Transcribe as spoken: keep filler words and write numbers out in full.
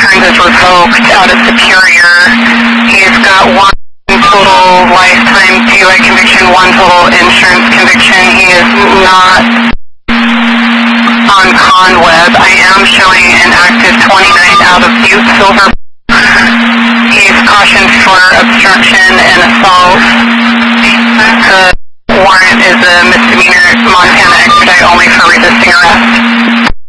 insurance is revoked out of Superior. He's got one total lifetime D U I conviction, one total insurance conviction. He is not on Conweb. I am showing an active twenty-nine out of Butte Silver. He's cautioned for obstruction and assault. The warrant is a misdemeanor Montana expedite only for resisting arrest.